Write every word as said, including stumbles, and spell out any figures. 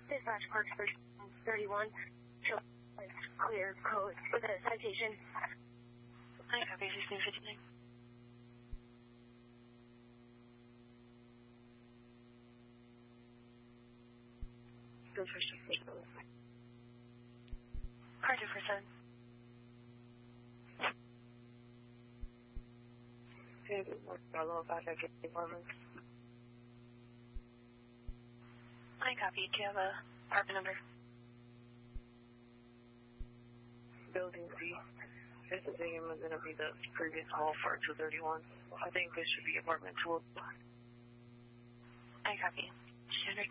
Dispatch Clarksburg thirty-one. Show clear code for the citation. I copy sixteen fifty-nine. Go for six. Car two for seven. Okay, follow back at the apartment. I copy. Do you have a apartment number? Building C. This is going to be the previous call for two thirty-one. I think this should be apartment two. I copy. two hundred.